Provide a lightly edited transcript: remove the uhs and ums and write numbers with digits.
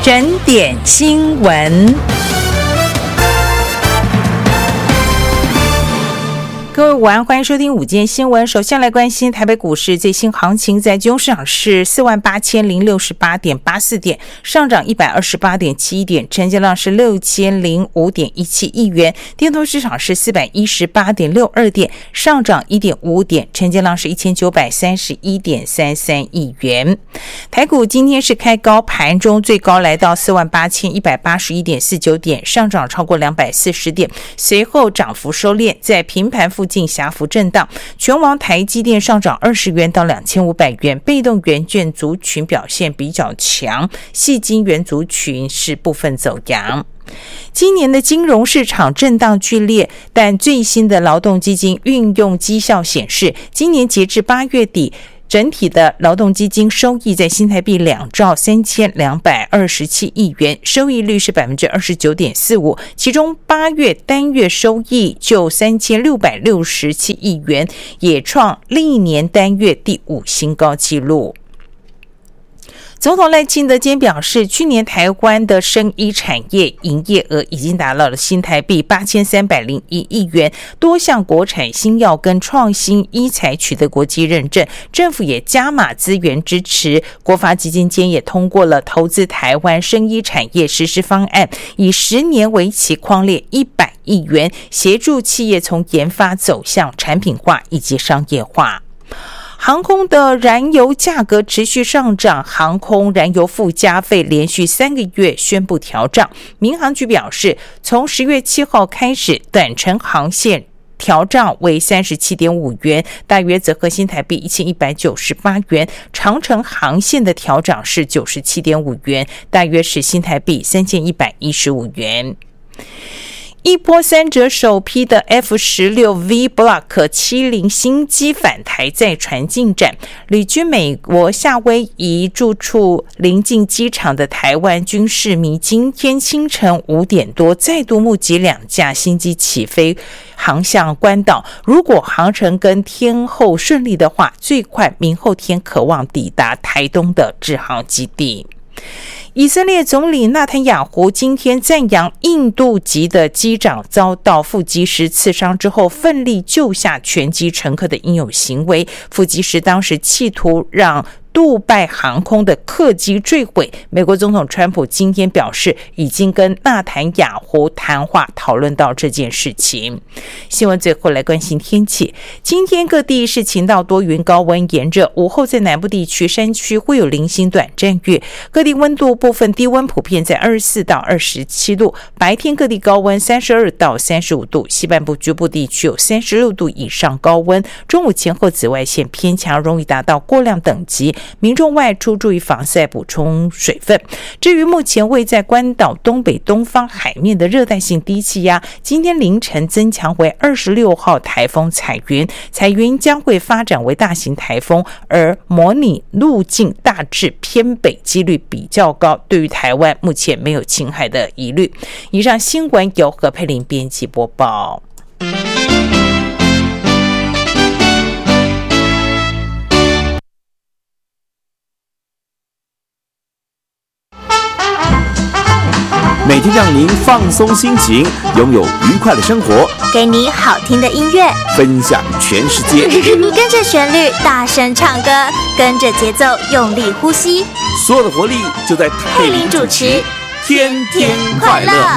整点新闻。各位午安，欢迎收听午间新闻。首先来关心台北股市最新行情，在金融市场是48068.84点，上涨128.71点，成交量是6005.17亿元。电动市场是418.62点，上涨1.55点，成交量是1931.33亿元。台股今天是开高，盘中最高来到48181.49点，上涨超过240点，随后涨幅收敛，在平盘附近狭幅震荡。全网台积电上涨20元到2500元，被动元件族群表现比较强，矽晶圆族群是部分走阳。今年的金融市场震荡剧烈，但最新的劳动基金运用绩效显示，今年截至8月底，整体的劳动基金收益在新台币2兆3227亿元，收益率是 29.45%， 其中8月单月收益就3667亿元，也创历年单月第5新高纪录。总统赖清德今天表示，去年台湾的生医产业营业额已经达到了新台币8301亿元，多项国产新药跟创新医材取得国际认证，政府也加码资源支持。国发基金间也通过了投资台湾生医产业实施方案，以10年为期，匡列100亿元，协助企业从研发走向产品化以及商业化。航空的燃油价格持续上涨，航空燃油附加费连续3个月宣布调涨。民航局表示，从10月7号开始，短程航线调涨为 37.5 元，大约折合新台币1198元，长程航线的调涨是 97.5 元，大约是新台币3115元。一波三折，首批的 F-16V Block 70新机返台载船进展。旅居美国夏威夷住处临近机场的台湾军事迷，今天清晨5点多再度目击2架新机起飞航向关岛，如果航程跟天候顺利的话，最快明后天可望抵达台东的志航基地。以色列总理纳坦雅胡今天赞扬印度籍的机长遭到副机师刺伤之后奋力救下全机乘客的英勇行为，副机师当时企图让杜拜航空的客机坠毁。美国总统川普今天表示，已经跟纳坦雅胡谈话，讨论到这件事情。新闻最后来关心天气，今天各地是晴到多云，高温炎热，午后在南部地区山区会有零星短暂雨，各地温度部分低温普遍在24到27度，白天各地高温32到35度，西半部局部地区有36度以上高温，中午前后紫外线偏强，容易达到过量等级，民众外出注意防晒，补充水分。至于目前位在关岛东北东方海面的热带性低气压，今天凌晨增强为26号台风彩云，彩云将会发展为大型台风，而模拟路径大致偏北，几率比较高，对于台湾目前没有侵害的疑虑。以上新闻由何佩玲编辑播报。 每天让您放松心情，拥有愉快的生活， 给你好听的音乐， 分享全世界。 跟着旋律大声唱歌，跟着节奏用力呼吸， 所有的活力就在佩玲主持，天天快乐。